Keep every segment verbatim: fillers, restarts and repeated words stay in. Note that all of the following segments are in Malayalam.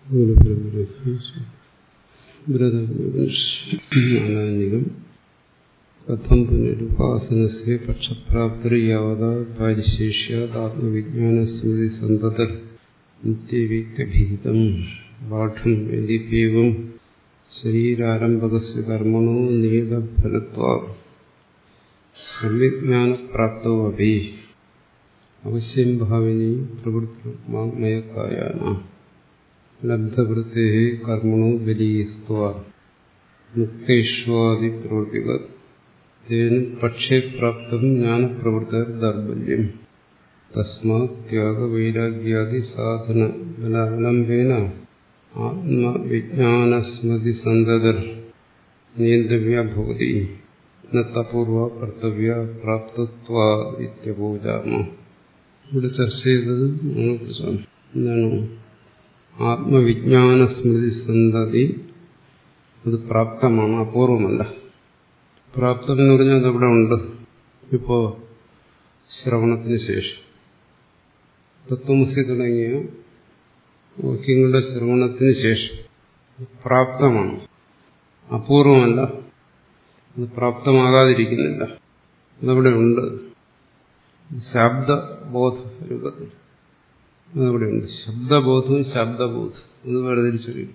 ബ്രതനികം കഥം പുനരുപാസനസ്യ പക്ഷപ്രാപ്തിർയാവതാ പരിശേഷ്യാത്മവിജ്ഞാനസ്മൃതി സന്തതർ നിത്യവിക്തഭീതം പാഠം യദിപ്യേവം ശരീരാരംഭകസ്യ കർമ്മണോ നിയതഫലത്വാ സംവിജ്ഞാനപ്രാപ്തോ അപി അവശ്യം ഭാവിനി പ്രവൃത്തിമയക്കായാന ലബ്ധവൃത്തേ കർമ്മണോ ബലീസ്ത്വാ മുക്തേഷ്വാദി പ്രവൃത്തികൾ തേന പക്ഷേ പ്രാപ്തം ജ്ഞാനപ്രവൃത്തർ ദൗർബല്യം തസ്മാത് ത്യാഗവൈരാഗ്യാദി സാധന ബലാവലംബേന ആത്മവിജ്ഞാനസ്മൃതി സന്തതർ നിയന്ത്രവ്യ ഭവതി ന തപൂർവ കർത്തവ്യ പ്രാപ്തത്വാ ഇത്യപൂജാമ. ഇവിടെ ചർച്ച ചെയ്തത് അതിനെക്കുറിച്ചാണ്. എന്താണ് ആത്മവിജ്ഞാനസ്മൃതി സന്തതി? അത് പ്രാപ്തമാണ്, അപൂർവമല്ല. പ്രാപ്തം എന്ന് പറഞ്ഞാൽ അതവിടെ ഉണ്ട്. ഇപ്പോ ശ്രവണത്തിന് ശേഷം തത്വമസി തുടങ്ങിയ വാക്യങ്ങളുടെ ശ്രവണത്തിന് ശേഷം പ്രാപ്തമാണ്, അപൂർവമല്ല. അത് പ്രാപ്തമാകാതിരിക്കുന്നില്ല, അതവിടെ ഉണ്ട്. ശബ്ദബോധ രൂപത്തിൽ അതവിടെയുണ്ട്. ശബ്ദബോധവും ശബ്ദബോധം എന്ന് വേർതിരിച്ചറിയും.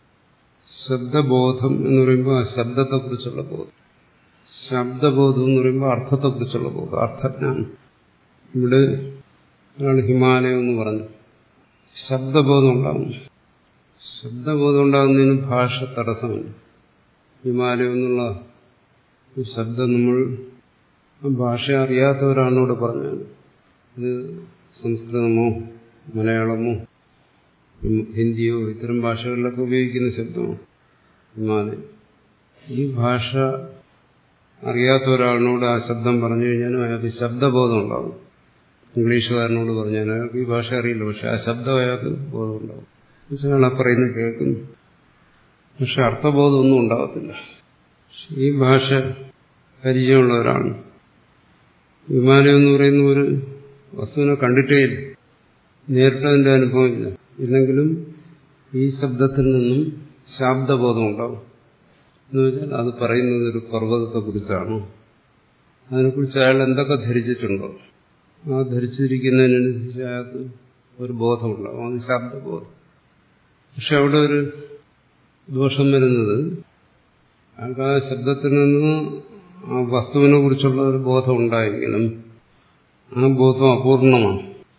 ശബ്ദബോധം എന്ന് പറയുമ്പോൾ ആ ശബ്ദത്തെക്കുറിച്ചുള്ള ബോധം, ശബ്ദബോധം എന്ന് പറയുമ്പോൾ അർത്ഥത്തെക്കുറിച്ചുള്ള ബോധം, അർത്ഥജ്ഞാനം. ഇവിടെ ഒരാൾ ഹിമാലയം എന്ന് പറഞ്ഞു, ശബ്ദബോധം ഉണ്ടാകുന്നു. ശബ്ദബോധം ഉണ്ടാകുന്നതിന് ഭാഷ തടസ്സമില്ല. ഹിമാലയം എന്നുള്ള ശബ്ദം നമ്മൾ ഭാഷ അറിയാത്തവരാണോട് പറഞ്ഞാൽ ഇത് സംസ്കൃതമോ മലയാളമോ ഹിന്ദിയോ ഇത്തരം ഭാഷകളിലൊക്കെ ഉപയോഗിക്കുന്ന ശബ്ദമോ ഹിമാലയം. ഈ ഭാഷ അറിയാത്ത ഒരാളിനോട് ആ ശബ്ദം പറഞ്ഞു കഴിഞ്ഞാലും അയാൾക്ക് ശബ്ദബോധം ഉണ്ടാകും. ഇംഗ്ലീഷുകാരനോട് പറഞ്ഞാൽ അയാൾക്ക് ഈ ഭാഷ അറിയില്ല, പക്ഷെ ആ ശബ്ദം അയാൾക്ക് ബോധം ഉണ്ടാകും. അയാൾ ആ പറയുന്നത് കേൾക്കുന്നു, പക്ഷെ അർത്ഥബോധമൊന്നും ഉണ്ടാകത്തില്ല. ഈ ഭാഷ പരിചയമുള്ളവരാണ്. ഹിമാലയം എന്ന് പറയുന്ന ഒരു വസ്തുവിനെ കണ്ടിട്ടേ ഇല്ല, നേരിട്ടതിന്റെ അനുഭവം ഇല്ല. ഇല്ലെങ്കിലും ഈ ശബ്ദത്തിൽ നിന്നും ശാബ്ദബോധം ഉണ്ടാവും. എന്ന് വെച്ചാൽ അത് പറയുന്നത് ഒരു പർവ്വതത്തെക്കുറിച്ചാണോ, അതിനെക്കുറിച്ച് അയാൾ എന്തൊക്കെ ധരിച്ചിട്ടുണ്ടോ ആ ധരിച്ചിരിക്കുന്നതിനനുസരിച്ച് അയാൾക്ക് ഒരു ബോധമുണ്ടാവും, അത് ശാബ്ദബോധം. പക്ഷെ അവിടെ ഒരു ദോഷം വരുന്നത് അയാൾക്ക് ആ ശബ്ദത്തിൽ നിന്ന് ആ വസ്തുവിനെ കുറിച്ചുള്ള ഒരു ബോധം ഉണ്ടായെങ്കിലും ആ ബോധം അപൂർണമാണ്.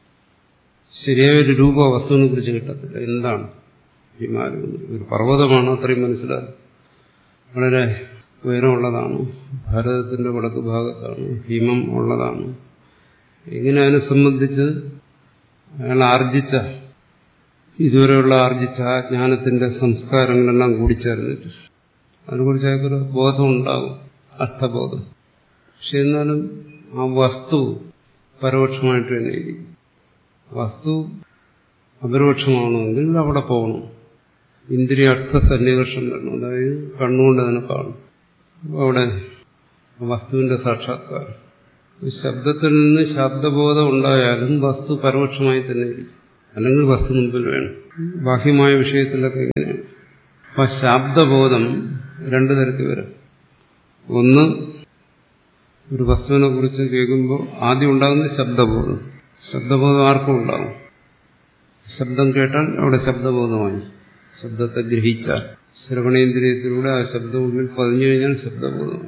ശരിയായ ഒരു രൂപ വസ്തുവിനെ കുറിച്ച് കിട്ടത്തില്ല. എന്താണ് ഹിമാലയം? ഒരു പർവ്വതമാണ്, അത്രയും മനസ്സിലായി. വളരെ ഉയരമുള്ളതാണ്, ഭാരതത്തിന്റെ വടക്ക് ഭാഗത്താണ്, ഹിമം ഉള്ളതാണ്. ഇങ്ങനെ അതിനെ സംബന്ധിച്ച് അയാൾ ആർജിച്ച ഇതുവരെയുള്ള ആർജിച്ച ആ ജ്ഞാനത്തിന്റെ സംസ്കാരങ്ങളെല്ലാം കൂടിച്ചേർന്നിട്ട് അതിനെക്കുറിച്ച് അയാൾക്കൊരു ബോധം ഉണ്ടാകും, അർത്ഥബോധം. പക്ഷെ എന്നാലും ആ വസ്തു പരോക്ഷമായിട്ട് തന്നെ ഇരിക്കും. വസ്തു അപരോക്ഷമാണെങ്കിൽ അവിടെ പോകണം, ഇന്ദ്രിയാർത്ഥ സന്നികർഷം വരണം, അതായത് കണ്ണുകൊണ്ട് അതിനെ കാണും. അവിടെ വസ്തുവിന്റെ സാക്ഷാത്കാരം. ശബ്ദത്തിൽ നിന്ന് ശബ്ദബോധം ഉണ്ടായാലും വസ്തു പരോക്ഷമായി തന്നെ ഇരിക്കും, അല്ലെങ്കിൽ വസ്തു മുമ്പിൽ വേണം. ബാഹ്യമായ വിഷയത്തിലൊക്കെ ഇങ്ങനെയാണ്. അപ്പൊ ശബ്ദബോധം രണ്ടു തരത്തിൽ വരാം. ഒന്ന്, ഒരു വസ്തുവിനെ കുറിച്ച് കേൾക്കുമ്പോൾ ആദ്യം ഉണ്ടാകുന്ന ശബ്ദബോധം. ശബ്ദബോധം ആർക്കും ഉണ്ടാകും. ശബ്ദം കേട്ടാൽ അവിടെ ശബ്ദബോധമായി, ശബ്ദത്തെ ഗ്രഹിച്ചാൽ ശ്രവണേന്ദ്രിയത്തിലൂടെ ആ ശബ്ദം ഉള്ളിൽ പതിഞ്ഞു കഴിഞ്ഞാൽ ശബ്ദബോധമായി.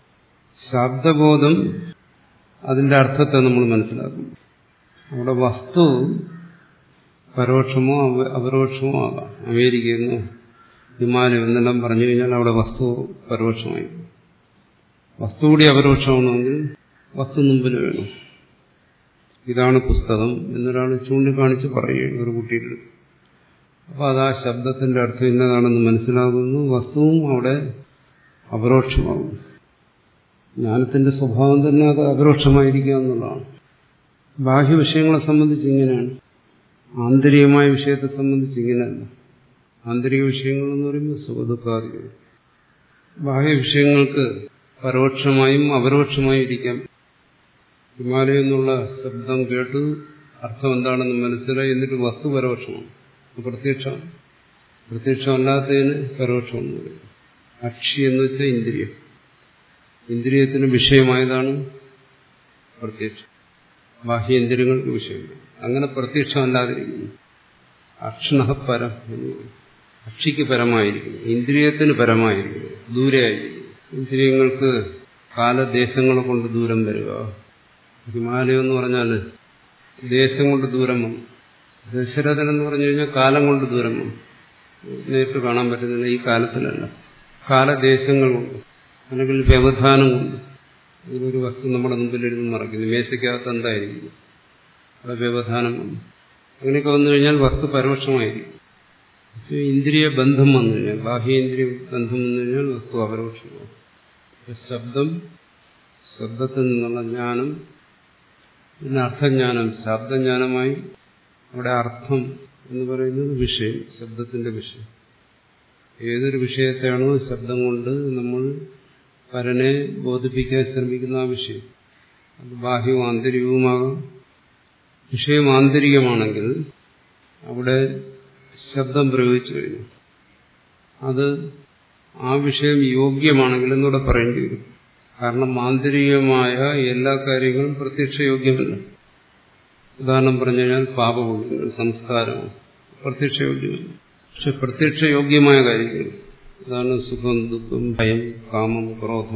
ശബ്ദബോധം അതിന്റെ അർത്ഥത്തെ നമ്മൾ മനസ്സിലാക്കും. അവിടെ വസ്തു പരോക്ഷമോ അപരോക്ഷമോ ആകാം. അമേരിക്കയെന്നോ ഹിമാലയം എന്നെല്ലാം പറഞ്ഞു കഴിഞ്ഞാൽ അവിടെ വസ്തു പരോക്ഷമായി. വസ്തു കൂടി അപരോക്ഷമാണെങ്കിൽ വസ്തു മുമ്പിൽ വേണം. ഇതാണ് പുസ്തകം എന്നൊരാൾ ചൂണ്ടിക്കാണിച്ച് പറയുകയാണ് ഒരു കുട്ടിയുടെ. അപ്പോൾ അത് ആ ശബ്ദത്തിന്റെ അർത്ഥം ഇന്നതാണെന്ന് മനസ്സിലാകുന്നു. വസ്തുവും അവിടെ അപരോക്ഷമാകും. ജ്ഞാനത്തിന്റെ സ്വഭാവം തന്നെ അത് അപരോക്ഷമായിരിക്കുക എന്നുള്ളതാണ്. ബാഹ്യ വിഷയങ്ങളെ സംബന്ധിച്ച് ഇങ്ങനെയാണ്, ആന്തരികമായ വിഷയത്തെ സംബന്ധിച്ച് ഇങ്ങനെയല്ല. ആന്തരിക വിഷയങ്ങൾ എന്ന് പറയുമ്പോൾ സുഖദുഃഖാദികൾ. ബാഹ്യ വിഷയങ്ങൾക്ക് പരോക്ഷമായും അപരോക്ഷമായും ഇരിക്കാം. ഹിമാലയം എന്നുള്ള ശബ്ദം കേട്ട് അർത്ഥം എന്താണെന്ന് മനസ്സിലായി, എന്നിട്ട് വസ്തു പരോക്ഷമാണ്, പ്രത്യക്ഷമാണ്. പ്രത്യക്ഷമല്ലാത്തതിന് പരോക്ഷം എന്ന് പറയും. അക്ഷി എന്ന് വെച്ചാൽ ഇന്ദ്രിയം. ഇന്ദ്രിയത്തിന് വിഷയമായതാണ് പ്രത്യക്ഷം. ബാഹ്യേന്ദ്രിയങ്ങൾക്ക് വിഷയമില്ല. അങ്ങനെ പ്രത്യക്ഷമല്ലാതിരിക്കുന്നു. അക്ഷണഃ പരം എന്ന് പറയും. അക്ഷിക്ക് പരമായിരിക്കുന്നു, ഇന്ദ്രിയത്തിന് പരമായിരിക്കുന്നു, ദൂരെയായിരിക്കുന്നു. ഇന്ദ്രിയങ്ങൾക്ക് കാലദേശങ്ങളെ കൊണ്ട് ദൂരം വരിക. ഹിമാലയം എന്ന് പറഞ്ഞാൽ ദേശം കൊണ്ട് ദൂരം വന്നു. ദശരഥൻ എന്ന് പറഞ്ഞു കഴിഞ്ഞാൽ കാലം കൊണ്ട് ദൂരം വന്നു. നേരിട്ട് കാണാൻ പറ്റുന്നില്ല ഈ കാലത്തിലല്ല, കാലദേശങ്ങൾ കൊണ്ട് അല്ലെങ്കിൽ വ്യവധാനം കൊണ്ട്. ഇതിലൊരു വസ്തു നമ്മുടെ മുമ്പിലിരുന്ന് മറക്കുന്നു, മേശയ്ക്കകത്ത് എന്തായിരിക്കും, അവിടെ വ്യവധാനം വന്നു. അങ്ങനെയൊക്കെ വന്നു കഴിഞ്ഞാൽ വസ്തു പരോക്ഷമായിരിക്കും. ഇന്ദ്രിയ ബന്ധം വന്നു കഴിഞ്ഞാൽ, ബാഹ്യേന്ദ്രിയ ബന്ധം വന്നു കഴിഞ്ഞാൽ വസ്തു അപരോക്ഷമാകും. ശബ്ദം, ശബ്ദത്തിൽ നിന്നുള്ള ജ്ഞാനം, പിന്നെ അർത്ഥജ്ഞാനം, ശബ്ദജ്ഞാനമായി. അവിടെ അർത്ഥം എന്ന് പറയുന്നത് വിഷയം, ശബ്ദത്തിന്റെ വിഷയം. ഏതൊരു വിഷയത്തെയാണോ ശബ്ദം കൊണ്ട് നമ്മൾ പരനെ ബോധിപ്പിക്കാൻ ശ്രമിക്കുന്ന ആ വിഷയം, അത് ബാഹ്യവും ആന്തരികവുമാകാം. വിഷയം ആന്തരികമാണെങ്കിൽ അവിടെ ശബ്ദം പ്രയോഗിച്ചു കഴിഞ്ഞു. അത് ആ വിഷയം യോഗ്യമാണെങ്കിൽ എന്നൂടെ പറയേണ്ടി വരും. കാരണം ആന്തരികമായ എല്ലാ കാര്യങ്ങളും പ്രത്യക്ഷയോഗ്യമല്ല. ഉദാഹരണം പറഞ്ഞു കഴിഞ്ഞാൽ പാപപുണ്യങ്ങൾ, സംസ്കാരം പ്രത്യക്ഷയോഗ്യമല്ല. പക്ഷെ പ്രത്യക്ഷയോഗ്യമായ കാര്യങ്ങൾ, ഉദാഹരണം സുഖം, ദുഃഖം, ഭയം, കാമം, ക്രോധം,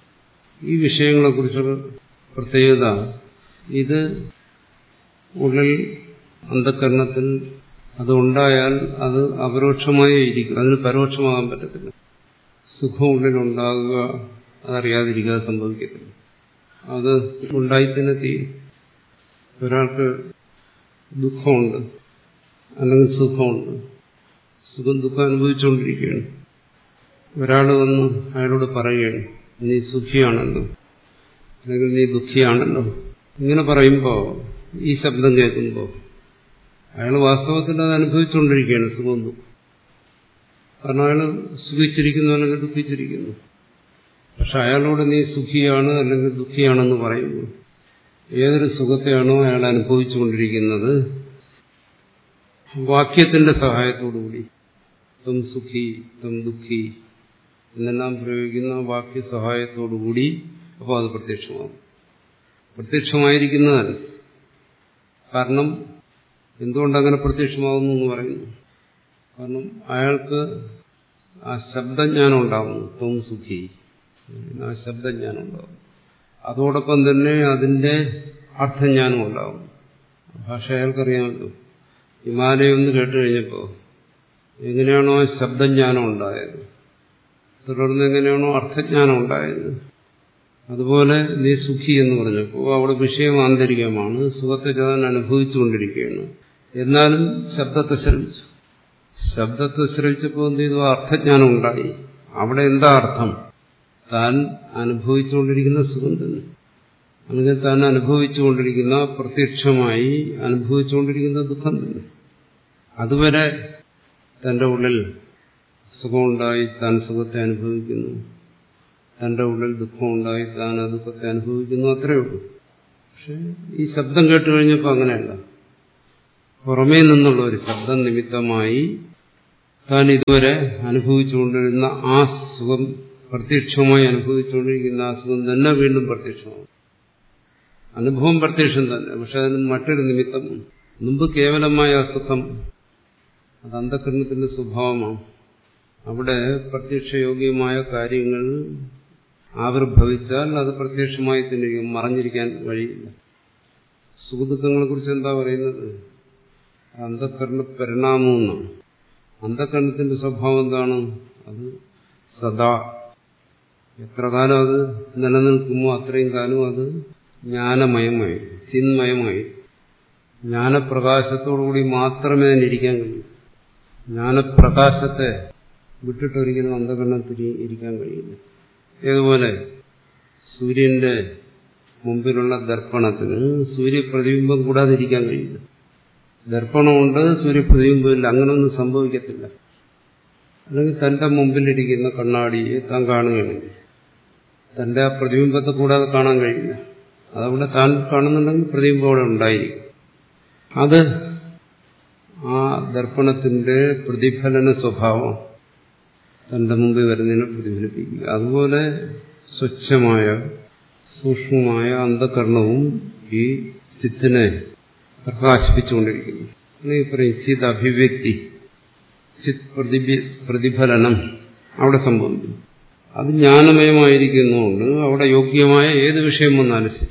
ഈ വിഷയങ്ങളെക്കുറിച്ചുള്ള പ്രത്യേകത, ഇത് ഉള്ളിൽ അന്ധകരണത്തിൽ അതുണ്ടായാൽ അത് അപരോക്ഷമായേ ഇരിക്കും, അതിന് പരോക്ഷമാകാൻ പറ്റത്തില്ല. സുഖം ഉള്ളിലുണ്ടാകുക, അതറിയാതിരിക്കാതെ സംഭവിക്കത്തില്ല. അത് ഉണ്ടായിത്തന്നെ തീരും. ഒരാൾക്ക് ദുഃഖമുണ്ട് അല്ലെങ്കിൽ സുഖമുണ്ട്, സുഖം ദുഃഖം അനുഭവിച്ചുകൊണ്ടിരിക്കുകയാണ്. ഒരാൾ വന്ന് അയാളോട് പറയുകയാണ്, നീ സുഖിയാണല്ലോ അല്ലെങ്കിൽ നീ ദുഃഖിയാണല്ലോ. ഇങ്ങനെ പറയുമ്പോൾ, ഈ ശബ്ദം കേൾക്കുമ്പോൾ അയാൾ വാസ്തവത്തിൽ അത് അനുഭവിച്ചുകൊണ്ടിരിക്കുകയാണ്, സുഖം ദുഃഖം. കാരണം അയാൾ സുഖിച്ചിരിക്കുന്നു അല്ലെങ്കിൽ ദുഃഖിച്ചിരിക്കുന്നു. പക്ഷെ അയാളോട് നീ സുഖിയാണ് അല്ലെങ്കിൽ ദുഃഖിയാണെന്ന് പറയുമ്പോൾ ഏതൊരു സുഖത്തെയാണോ അയാൾ അനുഭവിച്ചുകൊണ്ടിരിക്കുന്നത്, വാക്യത്തിന്റെ സഹായത്തോടുകൂടി തം സുഖി തം ദുഃഖി എന്നെല്ലാം പ്രയോഗിക്കുന്ന വാക്യ സഹായത്തോടുകൂടി അപ്പോൾ അത് പ്രത്യക്ഷമാകും. പ്രത്യക്ഷമായിരിക്കുന്നതല്ല. കാരണം എന്തുകൊണ്ടങ്ങനെ പ്രത്യക്ഷമാകുന്നു എന്ന് പറയുന്നു. കാരണം അയാൾക്ക് ആ ശബ്ദജ്ഞാനം ഉണ്ടാകുന്നു. തം സുഖി, ആ ശബ്ദജ്ഞാനം ഉണ്ടാകും. അതോടൊപ്പം തന്നെ അതിന്റെ അർത്ഥജ്ഞാനം ഉണ്ടാകും. ഭാഷ അയാൾക്കറിയാമല്ലോ. ഹിമാലയം എന്ന് കേട്ട് കഴിഞ്ഞപ്പോൾ എങ്ങനെയാണോ ശബ്ദജ്ഞാനം ഉണ്ടായത്, തുടർന്ന് എങ്ങനെയാണോ അർത്ഥജ്ഞാനം ഉണ്ടായത്, അതുപോലെ നീ സുഖി എന്ന് പറഞ്ഞപ്പോൾ അവിടെ വിഷയം ആന്തരികമാണ്, സുഖത്തെ താൻ അനുഭവിച്ചുകൊണ്ടിരിക്കുകയാണ്. എന്നാലും ശബ്ദത്തെ ശ്രമിച്ചു. ശബ്ദത്തെ ശ്രമിച്ചപ്പോൾ എന്ത് ചെയ്തു? അർത്ഥജ്ഞാനം ഉണ്ടായി. അവിടെ എന്താ അർത്ഥം? താൻ അനുഭവിച്ചുകൊണ്ടിരിക്കുന്ന സുഖം തന്നെ, അല്ലെങ്കിൽ താൻ അനുഭവിച്ചുകൊണ്ടിരിക്കുന്ന, പ്രത്യക്ഷമായി അനുഭവിച്ചുകൊണ്ടിരിക്കുന്ന ദുഃഖം തന്നെ. അതുവരെ തന്റെ ഉള്ളിൽ സുഖമുണ്ടായി താൻ സുഖത്തെ അനുഭവിക്കുന്നു, തന്റെ ഉള്ളിൽ ദുഃഖമുണ്ടായി താൻ ആ ദുഃഖത്തെ അനുഭവിക്കുന്നു, അത്രയേ ഉള്ളൂ. പക്ഷെ ഈ ശബ്ദം കേട്ട് കഴിഞ്ഞപ്പോൾ അങ്ങനെയല്ല. പുറമേ നിന്നുള്ള ഒരു ശബ്ദം നിമിത്തമായി താൻ ഇതുവരെ അനുഭവിച്ചുകൊണ്ടിരുന്ന ആ സുഖം, പ്രത്യക്ഷമായി അനുഭവിച്ചുകൊണ്ടിരിക്കുന്ന ആ സുഖം തന്നെ വീണ്ടും പ്രത്യക്ഷമാകും. അനുഭവം പ്രത്യക്ഷം തന്നെ, പക്ഷെ അതിന് മറ്റൊരു നിമിത്തം. മുമ്പ് കേവലമായ അസുഖം, അത് അന്ധകരണത്തിന്റെ സ്വഭാവമാണ്. അവിടെ പ്രത്യക്ഷയോഗ്യമായ കാര്യങ്ങൾ ആവിർഭവിച്ചാൽ അത് പ്രത്യക്ഷമായി തന്നെ മറഞ്ഞിരിക്കാൻ വഴിയില്ല. സുഖദുഃഖങ്ങളെ കുറിച്ച് എന്താ പറയുന്നത്? അന്ധകരണ പരിണാമമെന്നാണ്. അന്ധകരണത്തിന്റെ സ്വഭാവം എന്താണ്? അത് സദാ, എത്ര കാലം അത് നിലനിൽക്കുമോ അത്രയും കാലം അത് ജ്ഞാനമയമായി, ചിന്മയമായി, ജ്ഞാനപ്രകാശത്തോടുകൂടി മാത്രമേ അതിനിരിക്കാൻ കഴിയൂ. ജ്ഞാനപ്രകാശത്തെ വിട്ടിട്ടൊരിക്കലും അന്ധകരണത്തിൽ ഇരിക്കാൻ കഴിയില്ല. ഏതുപോലെ സൂര്യന്റെ മുമ്പിലുള്ള ദർപ്പണത്തിന് സൂര്യപ്രതിബിംബം കൂടാതെ ഇരിക്കാൻ കഴിയില്ല. ദർപ്പണമുണ്ട്, സൂര്യപ്രതിബിംബമില്ല, അങ്ങനെയൊന്നും സംഭവിക്കത്തില്ല. അല്ലെങ്കിൽ തന്റെ മുമ്പിലിരിക്കുന്ന കണ്ണാടിയെ താൻ കാണുകയാണെങ്കിൽ തന്റെ ആ പ്രതിബിംബത്തെ കൂടാതെ കാണാൻ കഴിയില്ല. അതവിടെ താൻ കാണുന്നുണ്ടെങ്കിൽ പ്രതിബിംബം അവിടെ ഉണ്ടായിരിക്കും. അത് ആ ദർപ്പണത്തിന്റെ പ്രതിഫലന സ്വഭാവം തന്റെ മുമ്പിൽ വരുന്നതിനെ പ്രതിഫലിപ്പിക്കുക. അതുപോലെ സ്വച്ഛമായ സൂക്ഷ്മമായ അന്ധകരണവും ഈ ചിത്തിനെ പ്രകാശിപ്പിച്ചുകൊണ്ടിരിക്കുന്നു. ഈ പറയും ചിത് അഭിവ്യക്തി, ചിത് പ്രതിഫലനം അവിടെ സംഭവിക്കുന്നു. അത് ജ്ഞാനമയമായിരിക്കുന്നതുകൊണ്ട് അവിടെ യോഗ്യമായ ഏത് വിഷയം വന്നാലും ശരി,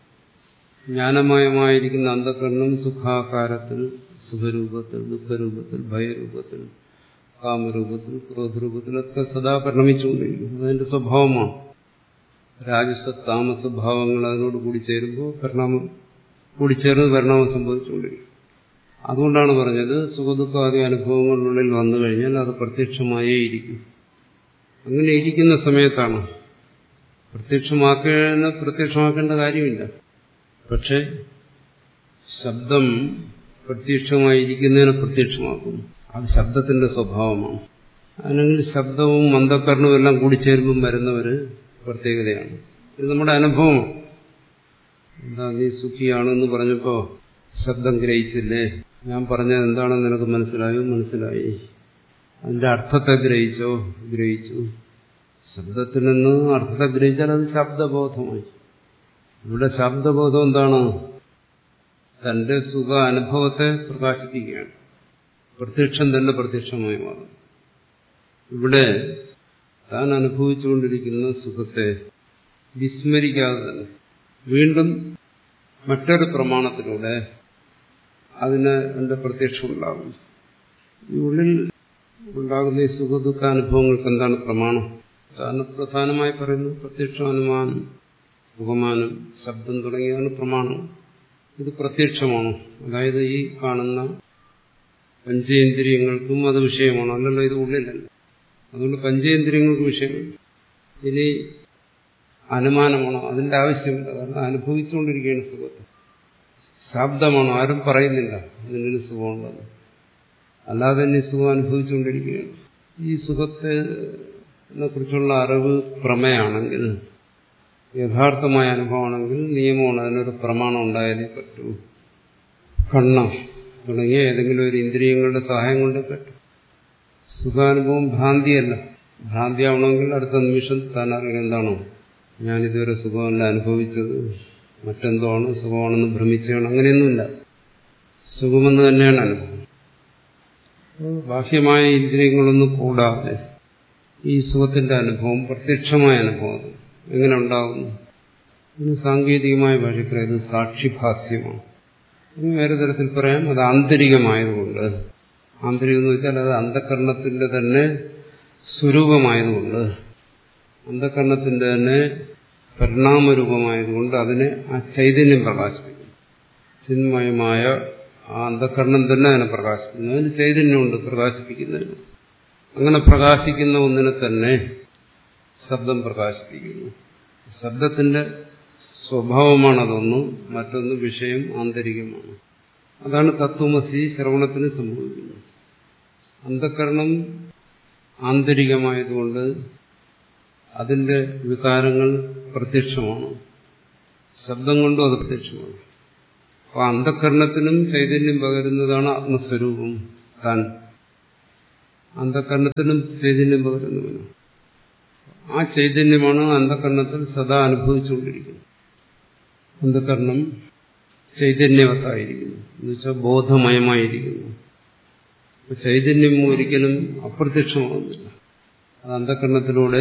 ജ്ഞാനമയമായിരിക്കുന്ന അന്ധകരണം സുഖാകാരത്തിൽ, സുഖരൂപത്തിൽ, ദുഃഖരൂപത്തിൽ, ഭയരൂപത്തിൽ, കാമരൂപത്തിൽ, ക്രോധരൂപത്തിലൊക്കെ സദാ പരിണമിച്ചുകൊണ്ടിരിക്കും. അതിന്റെ സ്വഭാവമാണ്. രാജസ താമസ ഭാവങ്ങൾ അതിനോട് കൂടിച്ചേരുമ്പോൾ പരിണാമം കൂടിച്ചേർന്ന് പരിണാമം സംഭവിച്ചുകൊണ്ടിരിക്കും. അതുകൊണ്ടാണ് പറഞ്ഞത് സുഖദുഃഖാദി അനുഭവങ്ങളിനുള്ളിൽ വന്നു കഴിഞ്ഞാൽ അത് പ്രത്യക്ഷമായേ ഇരിക്കും. അങ്ങനെ ഇരിക്കുന്ന സമയത്താണ് പ്രത്യക്ഷമാക്കേണ്ട പ്രത്യക്ഷമാക്കേണ്ട കാര്യമില്ല. പക്ഷെ ശബ്ദം പ്രത്യക്ഷമായിരിക്കുന്നതിനെ പ്രത്യക്ഷമാക്കുന്നു. അത് ശബ്ദത്തിന്റെ സ്വഭാവമാണ്. അല്ലെങ്കിൽ ശബ്ദവും അന്ധകരണവും എല്ലാം കൂടിച്ചേരുമ്പം വരുന്ന ഒരു പ്രത്യേകതയാണ്. ഇത് നമ്മുടെ അനുഭവമാണ്. എന്താ നീ സുഖിയാണെന്ന് പറഞ്ഞപ്പോ ശബ്ദം ഗ്രഹിച്ചില്ലേ? ഞാൻ പറഞ്ഞത് എന്താണെന്ന് നിനക്ക് മനസ്സിലായോ? മനസ്സിലായി. അതിന്റെ അർത്ഥത്തെ ഗ്രഹിച്ചോ? ഗ്രഹിച്ചു. ശബ്ദത്തിൽ നിന്ന് അർത്ഥത്തെ ഗ്രഹിച്ചാൽ അത് ശബ്ദബോധമായി. ഇവിടെ ശബ്ദബോധം എന്താണ്? തന്റെ സുഖ അനുഭവത്തെ പ്രകാശിപ്പിക്കുകയാണ്. പ്രത്യക്ഷം തന്നെ പ്രത്യക്ഷമായി മാറും. ഇവിടെ താൻ അനുഭവിച്ചുകൊണ്ടിരിക്കുന്ന സുഖത്തെ വിസ്മരിക്കാതെ തന്നെ വീണ്ടും മറ്റൊരു പ്രമാണത്തിലൂടെ അതിന് എന്റെ പ്രത്യക്ഷം ഉണ്ടാകും. ഈ ഉള്ളിൽ ഉണ്ടാകുന്ന ഈ സുഖദുഃഖാനുഭവങ്ങൾക്ക് എന്താണ് പ്രമാണം? കാരണം പ്രധാനമായി പറയുന്നത് പ്രത്യക്ഷം, അനുമാനം, മുഖമാനം, ശബ്ദം തുടങ്ങിയതാണ് പ്രമാണം. ഇത് പ്രത്യക്ഷമാണോ? അതായത് ഈ കാണുന്ന പഞ്ചേന്ദ്രിയങ്ങൾക്കും അത് വിഷയമാണോ? അല്ലല്ലോ, ഇത് ഉള്ളിലല്ല. അതുകൊണ്ട് പഞ്ചേന്ദ്രിയങ്ങൾക്ക് വിഷയമില്ല. ഇനി അനുമാനമാണോ? അതിന്റെ ആവശ്യമില്ല. കാരണം അനുഭവിച്ചുകൊണ്ടിരിക്കുകയാണ് സുഖത്തെ. ശബ്ദമാണോ? ആരും പറയുന്നില്ല ഇതിനൊരു സുഖമുണ്ടെന്ന്. അല്ലാതെ തന്നെ സുഖം അനുഭവിച്ചുകൊണ്ടിരിക്കുകയാണ്. ഈ സുഖത്തെ കുറിച്ചുള്ള അറിവ് പ്രമേയാണെങ്കിൽ, യഥാർത്ഥമായ അനുഭവമാണെങ്കിൽ നിയമമാണ്, അതിനൊരു പ്രമാണം ഉണ്ടായാലേ പറ്റൂ. കണ്ണ തുടങ്ങിയ ഏതെങ്കിലും ഒരു ഇന്ദ്രിയങ്ങളുടെ സഹായം കൊണ്ട് പറ്റും. സുഖാനുഭവം ഭ്രാന്തിയല്ല. ഭ്രാന്തിയാവണമെങ്കിൽ അടുത്ത നിമിഷം താൻ അറിയുന്നത് എന്താണോ, ഞാനിതുവരെ സുഖമല്ല അനുഭവിച്ചത്, മറ്റെന്തോ ആണ്, സുഖമാണെന്ന് ഭ്രമിച്ചാണ്. അങ്ങനെയൊന്നുമില്ല. സുഖമെന്ന് തന്നെയാണ് അനുഭവം. ബാഹ്യമായ ഇന്ദ്രിയങ്ങളൊന്നും കൂടാതെ ഈ സുഖത്തിന്റെ അനുഭവം പ്രത്യക്ഷമായ അനുഭവം എങ്ങനെ ഉണ്ടാകുന്നു? ഇതിന് സാങ്കേതികമായ ഭാഷയ്ക്ക് ഇത് സാക്ഷിഭാസ്യമാണ്. ഇത് വേറെ തരത്തിൽ പറയാം, അത് ആന്തരികമായതുകൊണ്ട്. ആന്തരികം എന്ന് വെച്ചാൽ അത് അന്ധകരണത്തിന്റെ തന്നെ സ്വരൂപമായതുകൊണ്ട്, അന്ധകരണത്തിന്റെ തന്നെ പരിണാമരൂപമായതുകൊണ്ട് അതിനെ ആ ചൈതന്യം പ്രകാശിപ്പിക്കും. ചിന്മയമായ ആ അന്ധകരണം തന്നെ അതിനെ പ്രകാശിപ്പിക്കുന്നു. അതിന് ചൈതന്യമുണ്ട് പ്രകാശിപ്പിക്കുന്നതിന്. അങ്ങനെ പ്രകാശിക്കുന്ന ഒന്നിനെ തന്നെ ശബ്ദം പ്രകാശിപ്പിക്കുന്നു. ശബ്ദത്തിന്റെ സ്വഭാവമാണ് അതൊന്ന്, മറ്റൊന്ന് വിഷയം ആന്തരികമാണ്. അതാണ് തത്വമസി ശ്രവണത്തിന് സംഭവിക്കുന്നത്. അന്ധകരണം ആന്തരികമായതുകൊണ്ട് അതിന്റെ വികാരങ്ങൾ പ്രത്യക്ഷമാണ്. ശബ്ദം കൊണ്ടും അത് പ്രത്യക്ഷമാണ്. അപ്പൊ അന്ധകരണത്തിനും ചൈതന്യം പകരുന്നതാണ് ആത്മസ്വരൂപം താൻ. അന്ധകരണത്തിനും ചൈതന്യം പകരുന്നവനും ആ ചൈതന്യമാണ് അന്ധകരണത്തിൽ സദാ അനുഭവിച്ചുകൊണ്ടിരിക്കുന്നത്. അന്ധകരണം ചൈതന്യവത്തായിരിക്കുന്നു, എന്നുവെച്ചാൽ ബോധമയമായിരിക്കുന്നു. ചൈതന്യം ഒരിക്കലും അപ്രത്യക്ഷമാകുന്നില്ല. അത് അന്ധകരണത്തിലൂടെ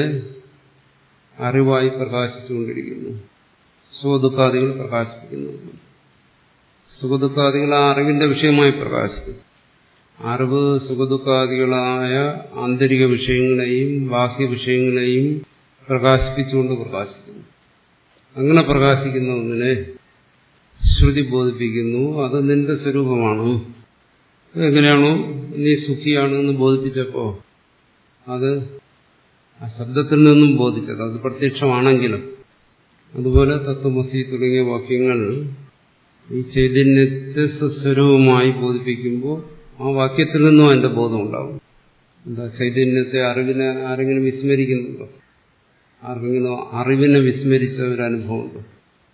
അറിവായി പ്രകാശിച്ചുകൊണ്ടിരിക്കുന്നു. സുഖദുഃഖാദികൾ പ്രകാശിപ്പിക്കുന്നു. സുഖദുഃഖാദികൾ ആ അറിവിന്റെ വിഷയമായി പ്രകാശിക്കും. അറിവ് സുഖദുഃഖാദികളായ ആന്തരിക വിഷയങ്ങളെയും ബാഹ്യ വിഷയങ്ങളെയും പ്രകാശിപ്പിച്ചുകൊണ്ട് പ്രകാശിക്കുന്നു. അങ്ങനെ പ്രകാശിക്കുന്ന ഒന്നിനെ ശ്രുതി ബോധിപ്പിക്കുന്നു. അത് നിന്റെ സ്വരൂപമാണ്. എങ്ങനെയാണോ നീ സുഖിയാണെന്ന് ബോധിപ്പിച്ചപ്പോ അത് ആ ശബ്ദത്തിൽ നിന്നും ബോധിച്ചത്, അത് പ്രത്യക്ഷമാണെങ്കിലും. അതുപോലെ തത്വമസി തുടങ്ങിയ വാക്യങ്ങൾ ഈ ചൈതന്യത്തെ സ്വസ്വരൂപമായി ബോധിപ്പിക്കുമ്പോൾ ആ വാക്യത്തിൽ നിന്നും അതിന്റെ ബോധം ഉണ്ടാവും. എന്താ, ചൈതന്യത്തെ അറിവിനെ ആരെങ്കിലും വിസ്മരിക്കുന്നുണ്ടോ? ആർക്കെങ്കിലും അറിവിനെ വിസ്മരിച്ച ഒരു അനുഭവമുണ്ടോ?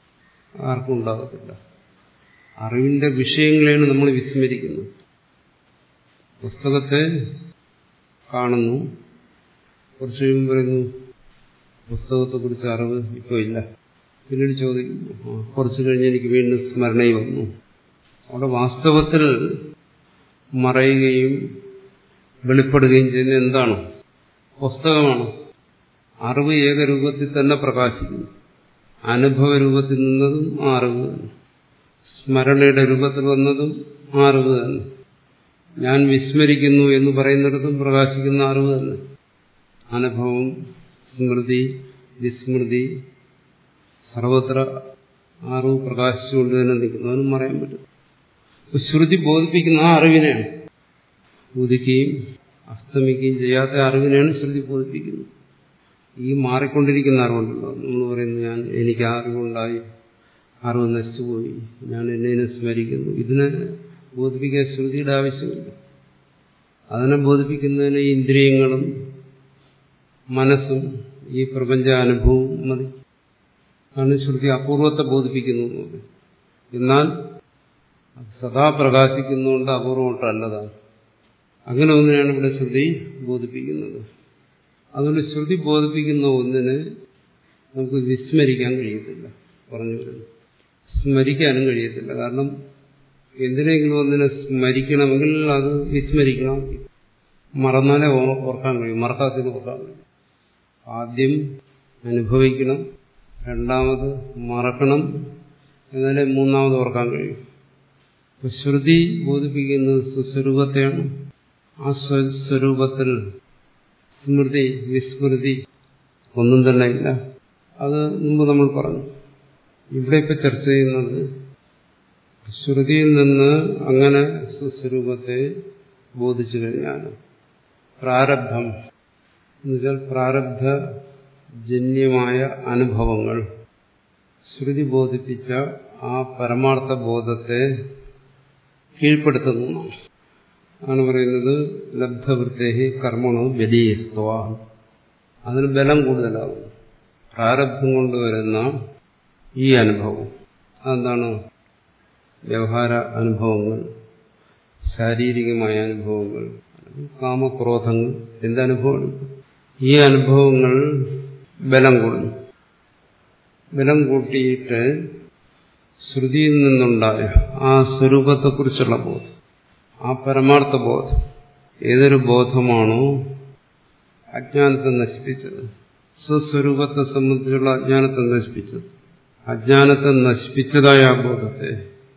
ആർക്കും ഉണ്ടാകത്തില്ല. അറിവിന്റെ വിഷയങ്ങളെയാണ് നമ്മൾ വിസ്മരിക്കുന്നത്. പുസ്തകത്തെ കാണുന്നു, കുറച്ച് കഴിയുമ്പോൾ പറയുന്നു പുസ്തകത്തെക്കുറിച്ച് അറിവ് ഇപ്പോൾ ഇല്ല. പിന്നീട് ചോദിക്കുന്നു, കുറച്ച് കഴിഞ്ഞ് എനിക്ക് വീണ്ടും സ്മരണയിൽ വന്നു. അവിടെ വാസ്തവത്തിൽ മറയുകയും വെളിപ്പെടുകയും ചെയ്യുന്ന എന്താണ്? പുസ്തകമാണ്. അറിവ് ഏകരൂപത്തിൽ തന്നെ പ്രകാശിക്കുന്നു. അനുഭവ രൂപത്തിൽ നിന്നതും ആ അറിവ് തന്നെ, സ്മരണയുടെ രൂപത്തിൽ വന്നതും ആ അറിവ് തന്നെ, ഞാൻ വിസ്മരിക്കുന്നു എന്ന് പറയുന്നിടത്തും പ്രകാശിക്കുന്ന അറിവ് തന്നെ. അനുഭവം, സ്മൃതി, വിസ്മൃതി സർവത്ര അറിവ് പ്രകാശിച്ചുകൊണ്ട് തന്നെ നിൽക്കുന്നു. അതിനും പറയാൻ പറ്റും. ശ്രുതി ബോധിപ്പിക്കുന്ന ആ അറിവിനെയാണ്, ഉദിക്കുകയും അസ്തമിക്കുകയും ചെയ്യാത്ത അറിവിനെയാണ് ശ്രുതി ബോധിപ്പിക്കുന്നത്. ഈ മാറിക്കൊണ്ടിരിക്കുന്ന അറിവുണ്ടല്ലോ, നമ്മൾ പറയുന്നു ഞാൻ എനിക്ക് അറിവുണ്ടായി, അറിവ് നശിച്ചുപോയി, ഞാൻ എന്നെ സ്മരിക്കുന്നു. ഇതിനെ ബോധിപ്പിക്കാൻ ശ്രുതിയുടെ ആവശ്യമില്ല. അതിനെ ബോധിപ്പിക്കുന്നതിന് ഇന്ദ്രിയങ്ങളും മനസ്സും ഈ പ്രപഞ്ചാനുഭവവും മതി. ആണ് ശ്രുതി അപൂർവത്തെ ബോധിപ്പിക്കുന്നു. എന്നാൽ സദാ പ്രകാശിക്കുന്നുകൊണ്ട് അപൂർവമൊട്ടല്ലതാണ്. അങ്ങനെ ഒന്നിനാണ് ഇവിടെ ശ്രുതി ബോധിപ്പിക്കുന്നത്. അതുകൊണ്ട് ശ്രുതി ബോധിപ്പിക്കുന്ന ഒന്നിനെ നമുക്ക് വിസ്മരിക്കാൻ കഴിയത്തില്ല. പറഞ്ഞു വരുന്നു, സ്മരിക്കാനും കഴിയത്തില്ല. കാരണം എന്തിനെങ്കിലും ഒന്നിനെ സ്മരിക്കണമെങ്കിൽ അത് വിസ്മരിക്കണം. മറന്നാലേ ഓർക്കാൻ കഴിയും, മറക്കാത്തതിന് ഓർക്കാൻ കഴിയും. ആദ്യം അനുഭവിക്കണം, രണ്ടാമത് മറക്കണം, എന്നാലേ മൂന്നാമത് ഓർക്കാൻ കഴിയും. ശ്രുതി ബോധിപ്പിക്കുന്നത് സ്വസ്വരൂപത്തെയാണ്. ആ സ്വസ്വരൂപത്തിൽ സ്മൃതി വിസ്മൃതി ഒന്നും തന്നെ ഇല്ല. അത് മുമ്പ് നമ്മൾ പറഞ്ഞു. ഇവിടെ ഇപ്പൊ ചർച്ച ചെയ്യുന്നത് ശ്രുതിയിൽ നിന്ന് അങ്ങനെ സ്വസ്വരൂപത്തെ ബോധിച്ചു കഴിഞ്ഞാൽ പ്രാരബ്ധം എന്നുവെച്ചാൽ പ്രാരബ്ധജന്യമായ അനുഭവങ്ങൾ ശ്രുതി ബോധിപ്പിച്ച ആ പരമാർത്ഥ ബോധത്തെ കീഴ്പ്പെടുത്തുന്നു. ആണ് പറയുന്നത് ലബ്ധവൃത്തേഹി കർമ്മണോ ബലീയസ്ത്വ. അതിന് ബലം കൂടുതലാകും. പ്രാരബ്ധം കൊണ്ടുവരുന്ന ഈ അനുഭവം അതെന്താണ്? വ്യവഹാര അനുഭവങ്ങൾ, ശാരീരികമായ അനുഭവങ്ങൾ, കാമക്രോധങ്ങൾ, എന്തനുഭവമാണ്? ഈ അനുഭവങ്ങൾ ബലം കൂടുന്നു. ബലം കൂട്ടിയിട്ട് ശ്രുതിയിൽ നിന്നുണ്ടായ ആ സ്വരൂപത്തെക്കുറിച്ചുള്ള ബോധം, ആ പരമാർത്ഥ ബോധം, ഏതൊരു ബോധമാണോ അജ്ഞാനത്തെ നശിപ്പിച്ചത്, സ്വസ്വരൂപത്തെ സംബന്ധിച്ചുള്ള അജ്ഞാനത്തെ നശിപ്പിച്ചത്, അജ്ഞാനത്തെ നശിപ്പിച്ചതായ ആ ബോധത്തെ,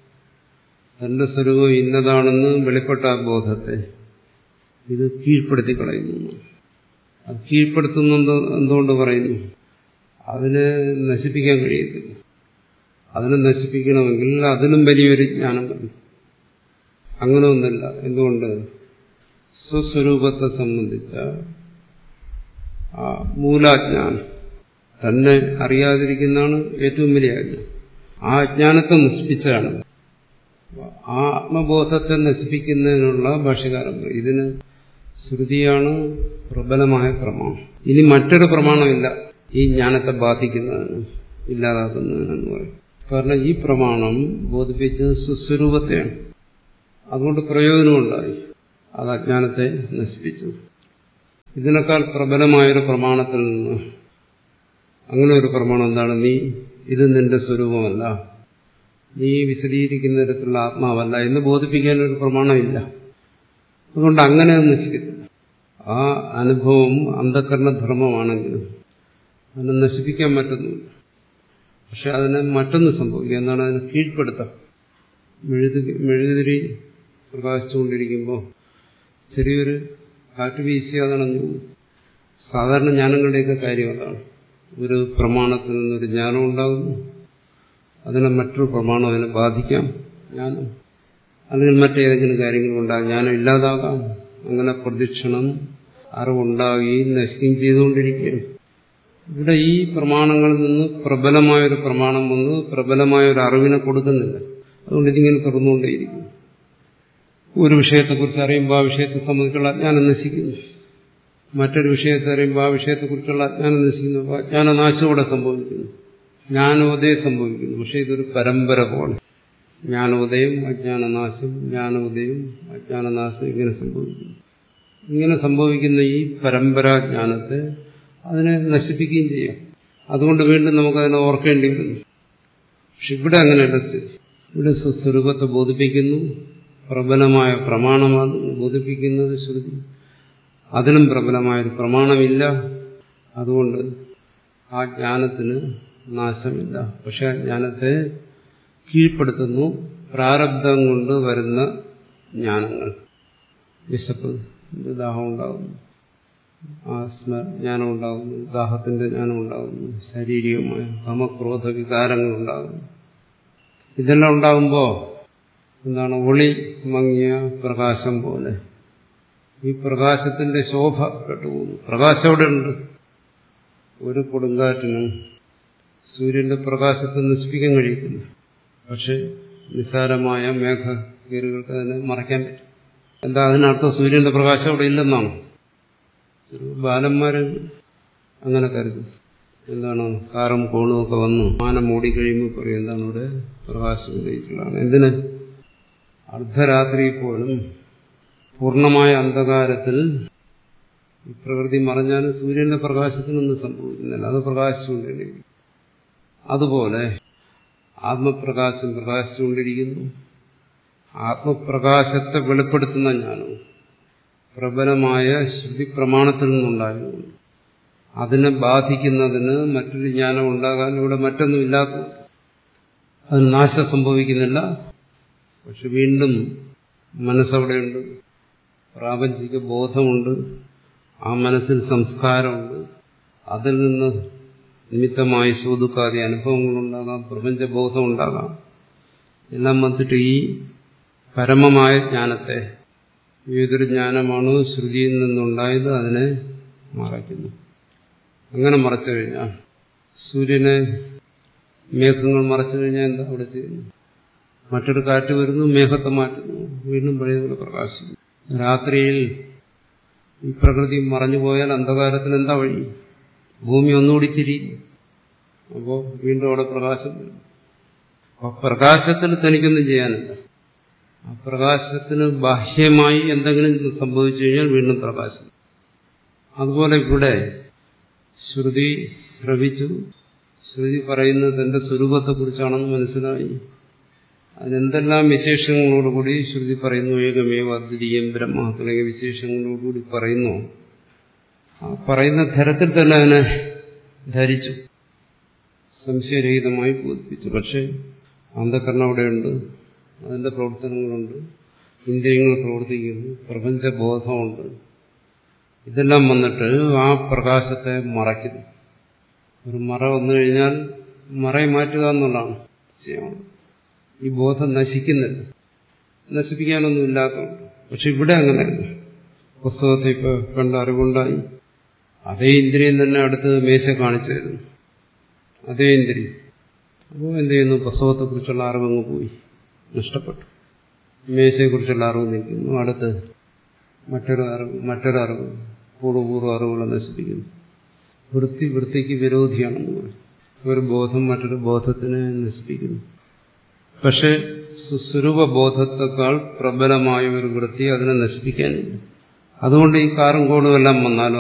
തന്റെ സ്വരൂപം ഇന്നതാണെന്ന് വെളിപ്പെട്ട ആ ബോധത്തെ ഇത് കീഴ്പ്പെടുത്തി കളയുന്നു. അത് കീഴ്പ്പെടുത്തുന്നത് എന്തുകൊണ്ട് പറയുന്നു? അതിനെ നശിപ്പിക്കാൻ കഴിയത്തില്ല. അതിനെ നശിപ്പിക്കണമെങ്കിൽ അതിനും വലിയൊരു ജ്ഞാനം വേണം. അങ്ങനെ ഒന്നല്ല. എന്തുകൊണ്ട്? സ്വസ്വരൂപത്തെ സംബന്ധിച്ച ആ മൂലാജ്ഞാനം, തന്നെ അറിയാതിരിക്കുന്നതാണ് ഏറ്റവും വലിയ അജ്ഞാനം. ആ അജ്ഞാനത്തെ നശിപ്പിച്ചാണ്. ആ ആത്മബോധത്തെ നശിപ്പിക്കുന്നതിനുള്ള ഭാഷ്യകാരം ഇതിന് ശ്രുതിയാണ് പ്രബലമായ പ്രമാണം. ഇനി മറ്റൊരു പ്രമാണമില്ല ഈ ജ്ഞാനത്തെ ബാധിക്കുന്നതിന്, ഇല്ലാതാക്കുന്നതിനെന്ന് പറയും. കാരണം ഈ പ്രമാണം ബോധിപ്പിച്ചത് സ്വസ്വരൂപത്തെയാണ്. അതുകൊണ്ട് പ്രയോജനമുണ്ടായി. അത് അജ്ഞാനത്തെ നശിപ്പിച്ചു. ഇതിനേക്കാൾ പ്രബലമായൊരു പ്രമാണത്തിൽ നിന്ന്, അങ്ങനെ ഒരു പ്രമാണം എന്താണ്? നീ ഇത് നിന്റെ സ്വരൂപമല്ല, നീ വിശദീകരിക്കുന്ന തരത്തിലുള്ള ആത്മാവല്ല എന്ന് ബോധിപ്പിക്കാനൊരു പ്രമാണമില്ല. അതുകൊണ്ട് അങ്ങനെ നശിക്കത്തില്ല. ആ അനുഭവം അന്ധകരണധർമ്മമാണെങ്കിലും അതിനെ നശിപ്പിക്കാൻ പറ്റുന്നില്ല. പക്ഷെ അതിനെ മറ്റൊന്ന് സംഭവിക്കുക. എന്താണ്? അതിനെ കീഴ്പ്പെടുത്താം. മെഴുകുതിരി മെഴുകുതിരി പ്രകാശിച്ചുകൊണ്ടിരിക്കുമ്പോൾ ചെറിയൊരു കാറ്റ് വീശി അതണഞ്ഞു. സാധാരണ ജ്ഞാനങ്ങളുടെയൊക്കെ കാര്യം അതാണ്. ഒരു പ്രമാണത്തിൽ നിന്നൊരു ജ്ഞാനം ഉണ്ടാകുന്നു, അതിനെ മറ്റൊരു പ്രമാണം അതിനെ ബാധിക്കാം, ജ്ഞാനം, അല്ലെങ്കിൽ മറ്റേതെങ്കിലും കാര്യങ്ങളുണ്ടാകും, ജ്ഞാനം ഇല്ലാതാകാം. അങ്ങനെ പ്രദക്ഷിണം അറിവുണ്ടാകുകയും നശിക്കുകയും ചെയ്തുകൊണ്ടിരിക്കുകയാണ്. ഇവിടെ ഈ പ്രമാണങ്ങളിൽ നിന്ന് പ്രബലമായൊരു പ്രമാണം വന്ന് പ്രബലമായൊരു അറിവിനെ കൊടുക്കുന്നില്ല. അതുകൊണ്ട് ഇതിങ്ങനെ തുറന്നുകൊണ്ടേയിരിക്കും. ഒരു വിഷയത്തെക്കുറിച്ച് അറിയുമ്പോൾ ആ വിഷയത്തെ സംബന്ധിച്ചുള്ള അജ്ഞാനം നശിക്കുന്നു. മറ്റൊരു വിഷയത്തെ അറിയുമ്പോൾ ആ വിഷയത്തെക്കുറിച്ചുള്ള അജ്ഞാനം നശിക്കുന്നു. അപ്പോൾ അജ്ഞാനനാശം ഇവിടെ സംഭവിക്കുന്നു, ജ്ഞാനോദയം സംഭവിക്കുന്നു. പക്ഷെ ഇതൊരു പരമ്പര പോലെ. ജ്ഞാനോദയം, അജ്ഞാനനാശം, ജ്ഞാനോദയം, അജ്ഞാനനാശം ഇങ്ങനെ സംഭവിക്കുന്നു. ഇങ്ങനെ സംഭവിക്കുന്ന ഈ പരമ്പരാജ്ഞാനത്തെ അതിനെ നശിപ്പിക്കുകയും ചെയ്യാം. അതുകൊണ്ട് വീണ്ടും നമുക്കതിനെ ഓർക്കേണ്ടി വരുന്നു. പക്ഷെ ഇവിടെ അങ്ങനെയല്ല സ്ഥിതി. ഇവിടെ സ്വസ്വരൂപത്തെ ബോധിപ്പിക്കുന്നു. പ്രബലമായ പ്രമാണമാണ് ബോധിപ്പിക്കുന്നത് ശ്രുതി. അതിനും പ്രബലമായൊരു പ്രമാണമില്ല. അതുകൊണ്ട് ആ ജ്ഞാനത്തിന് നാശമില്ല. പക്ഷെ ആ ജ്ഞാനത്തെ കീഴ്പ്പെടുത്തുന്നു പ്രാരബ്ധം കൊണ്ട് വരുന്ന ജ്ഞാനങ്ങൾ. വിശപ്പ്, ദാഹം ഉണ്ടാകുന്നു, ആസ്മ ജ്ഞാനം ഉണ്ടാകുന്നു, ദാഹത്തിന്റെ ജ്ഞാനം ഉണ്ടാകുന്നു, ശാരീരികമായ കാമക്രോധ വികാരങ്ങൾ ഉണ്ടാകുന്നു. ഇതെല്ലാം ഉണ്ടാകുമ്പോൾ എന്താണ്? ഒളി മങ്ങിയ പ്രകാശം പോലെ ഈ പ്രകാശത്തിന്റെ ശോഭ കെട്ടുപോകുന്നു. പ്രകാശം അവിടെ ഉണ്ട്. ഒരു കൊടുങ്കാറ്റിനും സൂര്യന്റെ പ്രകാശത്തെ നശിപ്പിക്കാൻ കഴിയത്തില്ല. പക്ഷെ നിസ്സാരമായ മേഘകീറുകൾക്ക് അതിനെ മറയ്ക്കാൻ പറ്റും. എന്താ അതിനർത്ഥം? സൂര്യന്റെ പ്രകാശം അവിടെ ഇല്ലെന്നാണ്. ബാലന്മാര് അങ്ങനെ കരുതും. എന്താണ്? കാറും കോണും ഒക്കെ വന്നു മാനം മൂടിക്കഴിയുമ്പോൾ പറയും എന്താണ് ഇവിടെ പ്രകാശം ഉന്നയിച്ചുള്ളതാണ്. എന്തിന്? അർദ്ധരാത്രി പോലും പൂർണ്ണമായ അന്ധകാരത്തിൽ ഈ പ്രകൃതി മറഞ്ഞാലും സൂര്യന്റെ പ്രകാശത്തിനൊന്നും സംഭവിക്കുന്നില്ല. അത് പ്രകാശിച്ചുകൊണ്ടിരിക്കും. അതുപോലെ ആത്മപ്രകാശം പ്രകാശിച്ചുകൊണ്ടിരിക്കുന്നു. ആത്മപ്രകാശത്തെ വെളിപ്പെടുത്തുന്ന ജ്ഞാനവും പ്രബലമായ ശ്രുതി പ്രമാണത്തിൽ നിന്നുണ്ടായതുകൊണ്ട് അതിനെ ബാധിക്കുന്നതിന് മറ്റൊരു ജ്ഞാനം ഉണ്ടാകാൻ ഇവിടെ മറ്റൊന്നും ഇല്ലാത്തത്. അതിന് നാശം സംഭവിക്കുന്നില്ല. പക്ഷെ വീണ്ടും മനസ്സവിടെയുണ്ട്, പ്രാപഞ്ചിക ബോധമുണ്ട്, ആ മനസ്സിൽ സംസ്കാരമുണ്ട്. അതിൽ നിന്ന് നിമിത്തമായി സുഖദുഃഖാദി അനുഭവങ്ങളുണ്ടാകാം, പ്രപഞ്ചബോധം ഉണ്ടാകാം. എല്ലാം വന്നിട്ട് ഈ പരമമായ ജ്ഞാനത്തെ, ഏതൊരു ജ്ഞാനമാണോ ശ്രുതിയിൽ നിന്നുണ്ടായത് അതിനെ മറയ്ക്കുന്നു. അങ്ങനെ മറച്ചു കഴിഞ്ഞാൽ സൂര്യനെ മേഘങ്ങൾ മറച്ചു കഴിഞ്ഞാൽ എന്താ അവിടെ ചെയ്യുന്നു? മറ്റൊരു കാറ്റ് വരുന്നു, മേഘത്തെ മാറ്റുന്നു, വീണ്ടും പഴയതുപോലെ പ്രകാശിക്കുന്നു. രാത്രിയിൽ ഈ പ്രകൃതി മറഞ്ഞുപോയാൽ അന്ധകാരത്തിന് എന്താ വഴി? ഭൂമി ഒന്നുകൂടി തിരിയും. അപ്പോൾ വീണ്ടും അവിടെ പ്രകാശം വരും. അപ്പൊ പ്രകാശത്തിൽ തനിക്കൊന്നും ചെയ്യാനില്ല. ആ പ്രകാശത്തിന് ബാഹ്യമായി എന്തെങ്കിലും സംഭവിച്ചു കഴിഞ്ഞാൽ വീണ്ടും പ്രകാശം. അതുപോലെ ഇവിടെ ശ്രുതി ശ്രവിച്ചു, ശ്രുതി പറയുന്നത് തന്റെ സ്വരൂപത്തെക്കുറിച്ചാണെന്ന് മനസ്സിലായി. അതിനെന്തെല്ലാം വിശേഷങ്ങളോടുകൂടി ശ്രുതി പറയുന്നു, ഏകമേവ അദ്വിതീയം ബ്രഹ്മ തുടങ്ങിയ വിശേഷങ്ങളോടുകൂടി പറയുന്നു. ആ പറയുന്ന തരത്തിൽ തന്നെ അതിനെ ധരിച്ചു, സംശയരഹിതമായി ബോധിപ്പിച്ചു. പക്ഷെ അന്ധകരണം അവിടെയുണ്ട്, അതിന്റെ പ്രവർത്തനങ്ങളുണ്ട്, ഇന്ദ്രിയങ്ങൾ പ്രവർത്തിക്കുന്നു, പ്രപഞ്ചബോധമുണ്ട്. ഇതെല്ലാം വന്നിട്ട് ആ പ്രകാശത്തെ മറയ്ക്കുന്നു. ഒരു മറ വന്നു കഴിഞ്ഞാൽ മറയെ മാറ്റുക എന്നുള്ളതാണ് ചെയ്യണം. ഈ ബോധം നശിക്കുന്നില്ല, നശിപ്പിക്കാനൊന്നും ഇല്ലാത്തതുകൊണ്ട്. പക്ഷെ ഇവിടെ അങ്ങനെയല്ല. പുസ്തകത്തെ ഇപ്പൊ കണ്ട അറിവുണ്ടായി, അതേ ഇന്ദ്രിയം തന്നെ അടുത്ത് മേശ കാണിച്ചു തരുന്നു, അതേ ഇന്ദ്രിയം. അപ്പോൾ എന്ത് ചെയ്യുന്നു? പുസ്തകത്തെക്കുറിച്ചുള്ള അറിവങ്ങ് പോയി, നഷ്ടപ്പെട്ടു. മേശയെക്കുറിച്ചുള്ള അറിവ് നിൽക്കുന്നു, അടുത്ത് മറ്റൊരു അറിവ് മറ്റൊരറിവ് പൂർവ്വപൂർവ്വ അറിവുകളെ നശിപ്പിക്കുന്നു. വൃത്തി വൃത്തിക്ക് വിരോധിയാണെന്ന് പറയും. ഒരു ബോധം മറ്റൊരു ബോധത്തിനെ നശിപ്പിക്കുന്നു. പക്ഷെ സ്വരൂപബോധത്തെക്കാൾ പ്രബലമായ ഒരു വൃത്തി അതിനെ നശിപ്പിക്കാനില്ല. അതുകൊണ്ട് ഈ കാറും കോളും എല്ലാം വന്നാലും